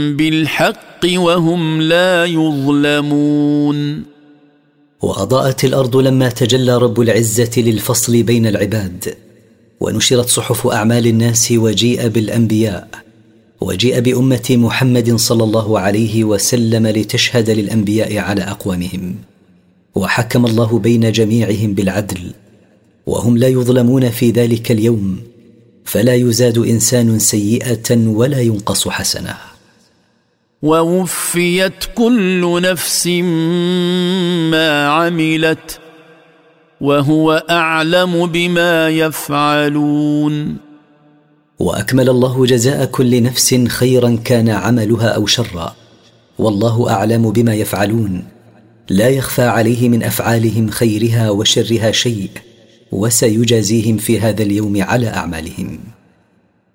بالحق وهم لا يظلمون. وأضاءت الأرض لما تجلى رب العزة للفصل بين العباد، ونشرت صحف أعمال الناس، وجيء بالأنبياء، وجيء بأمة محمد صلى الله عليه وسلم لتشهد للأنبياء على أقوامهم، وحكم الله بين جميعهم بالعدل، وهم لا يظلمون في ذلك اليوم، فلا يزاد إنسان سيئة ولا ينقص حسنة. ووفيت كل نفس ما عملت وهو أعلم بما يفعلون. وأكمل الله جزاء كل نفس خيرا كان عملها أو شرا، والله أعلم بما يفعلون، لا يخفى عليه من أفعالهم خيرها وشرها شيء، وسيجازيهم في هذا اليوم على أعمالهم.